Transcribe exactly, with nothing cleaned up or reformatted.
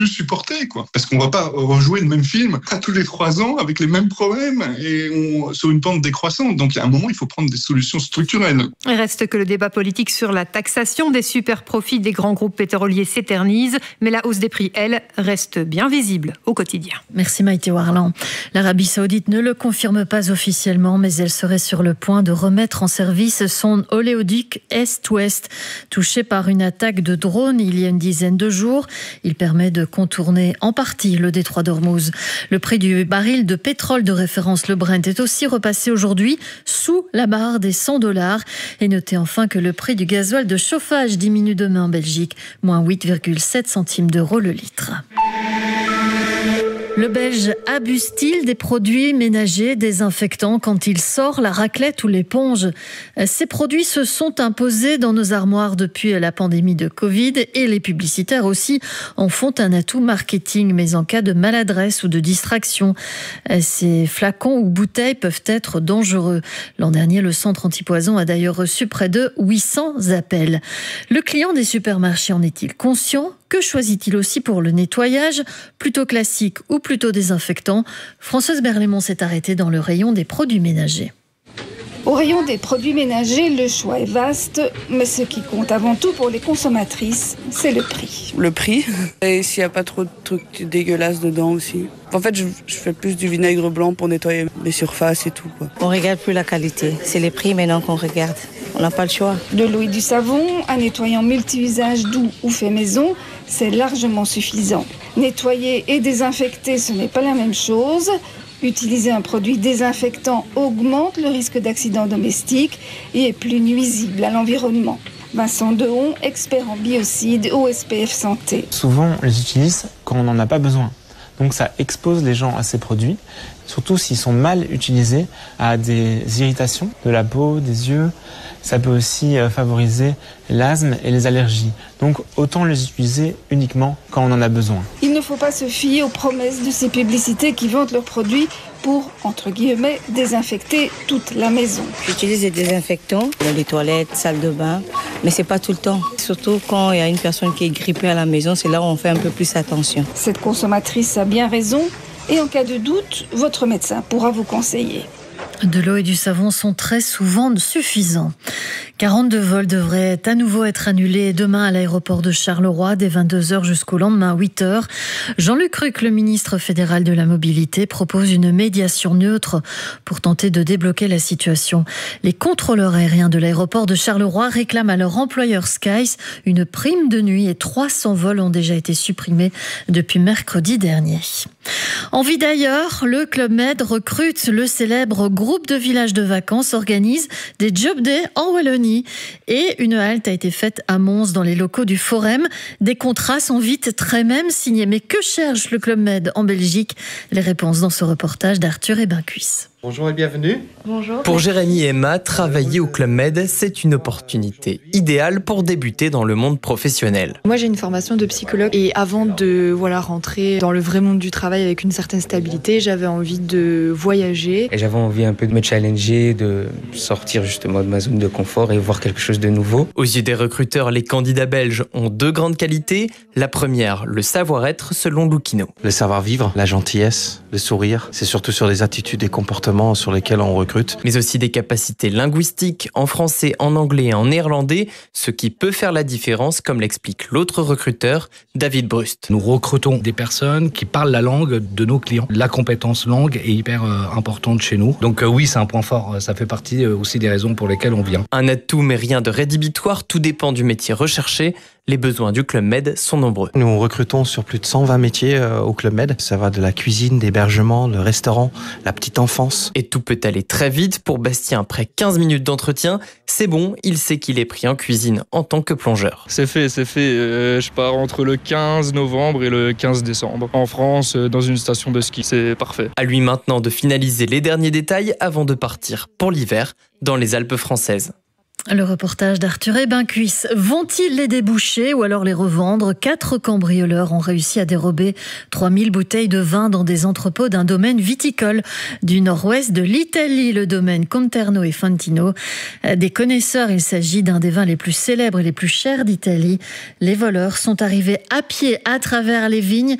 plus supporter, quoi. Parce qu'on va pas rejouer le même film à tous les trois ans avec les mêmes problèmes et on, sur une pente décroissante. Donc, à un moment, il faut prendre des solutions structurelles. Il reste que le débat politique sur la taxation des super profits des grands groupes pétroliers s'éternise, mais la hausse des prix, elle, reste bien visible au quotidien. Merci Maïté Warlan. L'Arabie Saoudite ne le confirme pas officiellement, mais elle serait sur le point de remettre en service son oléoduc Est-Ouest, touché par une attaque de drone il y a une dizaine de jours. Il permet de contourner en partie le détroit d'Ormuz. Le prix du baril de pétrole de référence, le Brent, est aussi repassé aujourd'hui sous la barre des cent dollars. Et notez enfin que le prix du gasoil de chauffage diminue demain en Belgique, moins huit virgule sept centimes d'euros le litre. Le Belge abuse-t-il des produits ménagers désinfectants quand il sort la raclette ou l'éponge ? Ces produits se sont imposés dans nos armoires depuis la pandémie de Covid et les publicitaires aussi en font un atout marketing. Mais en cas de maladresse ou de distraction, ces flacons ou bouteilles peuvent être dangereux. L'an dernier, le centre antipoison a d'ailleurs reçu près de huit cents appels. Le client des supermarchés en est-il conscient ? Que choisit-il aussi pour le nettoyage ? Plutôt classique ou plutôt désinfectant ? Françoise Berlémont s'est arrêtée dans le rayon des produits ménagers. Au rayon des produits ménagers, le choix est vaste, mais ce qui compte avant tout pour les consommatrices, c'est le prix. Le prix, et s'il n'y a pas trop de trucs dégueulasses dedans aussi. En fait, je, je fais plus du vinaigre blanc pour nettoyer mes surfaces et tout, quoi. On ne regarde plus la qualité, c'est les prix maintenant qu'on regarde. On n'a pas le choix. De l'eau et du savon, un nettoyant multi-usage doux ou fait maison, c'est largement suffisant. Nettoyer et désinfecter, ce n'est pas la même chose. Utiliser un produit désinfectant augmente le risque d'accident domestique et est plus nuisible à l'environnement. Vincent Dehon, expert en biocides au S P F Santé. Souvent, on les utilise quand on n'en a pas besoin. Donc ça expose les gens à ces produits, surtout s'ils sont mal utilisés, à des irritations de la peau, des yeux. Ça peut aussi favoriser l'asthme et les allergies. Donc autant les utiliser uniquement quand on en a besoin. Il ne faut pas se fier aux promesses de ces publicités qui vantent leurs produits pour, entre guillemets, désinfecter toute la maison. J'utilise des désinfectants dans les toilettes, salle de bain, mais c'est pas tout le temps. Surtout quand il y a une personne qui est grippée à la maison, c'est là où on fait un peu plus attention. Cette consommatrice a bien raison et en cas de doute, votre médecin pourra vous conseiller. De l'eau et du savon sont très souvent suffisants. quarante-deux vols devraient à nouveau être annulés demain à l'aéroport de Charleroi dès vingt-deux heures jusqu'au lendemain huit heures. Jean-Luc Ruck, le ministre fédéral de la Mobilité, propose une médiation neutre pour tenter de débloquer la situation. Les contrôleurs aériens de l'aéroport de Charleroi réclament à leur employeur Skies une prime de nuit et trois cents vols ont déjà été supprimés depuis mercredi dernier. En vie d'ailleurs, le Club Med recrute. Le célèbre groupe de villages de vacances organise des job days en Wallonie et une halte a été faite à Mons dans les locaux du Forum. Des contrats sont vite très même signés. Mais que cherche le Club Med en Belgique ? Les réponses dans ce reportage d'Arthur Ebincuisse. Bonjour et bienvenue. Bonjour. Pour Jérémy et Emma, travailler au Club Med, c'est une opportunité idéale pour débuter dans le monde professionnel. Moi, j'ai une formation de psychologue et avant de voilà, rentrer dans le vrai monde du travail avec une certaine stabilité, j'avais envie de voyager. Et j'avais envie un peu de me challenger, de sortir justement de ma zone de confort et voir quelque chose de nouveau. Aux yeux des recruteurs, les candidats belges ont deux grandes qualités. La première, le savoir-être selon Loukino. Le savoir-vivre, la gentillesse, le sourire, c'est surtout sur les attitudes et comportements sur lesquels on recrute. Mais aussi des capacités linguistiques en français, en anglais et en néerlandais, ce qui peut faire la différence, comme l'explique l'autre recruteur, David Brust. Nous recrutons des personnes qui parlent la langue de nos clients. La compétence langue est hyper euh, importante chez nous. Donc euh, oui, c'est un point fort. Ça fait partie euh, aussi des raisons pour lesquelles on vient. Un atout, mais rien de rédhibitoire. Tout dépend du métier recherché. Les besoins du Club Med sont nombreux. Nous recrutons sur plus de cent vingt métiers euh, au Club Med. Ça va de la cuisine, l'hébergement, le restaurant, la petite enfance. Et tout peut aller très vite. Pour Bastien, après quinze minutes d'entretien, c'est bon, il sait qu'il est pris en cuisine en tant que plongeur. C'est fait, c'est fait. Euh, je pars entre le quinze novembre et le quinze décembre. En France, euh, dans une station de ski. C'est parfait. À lui maintenant de finaliser les derniers détails avant de partir pour l'hiver dans les Alpes françaises. Le reportage d'Arthur Ebincuisse. Vont-ils les déboucher ou alors les revendre ? Quatre cambrioleurs ont réussi à dérober trois mille bouteilles de vin dans des entrepôts d'un domaine viticole du nord-ouest de l'Italie, le domaine Conterno et Fontino. Des connaisseurs, il s'agit d'un des vins les plus célèbres et les plus chers d'Italie. Les voleurs sont arrivés à pied à travers les vignes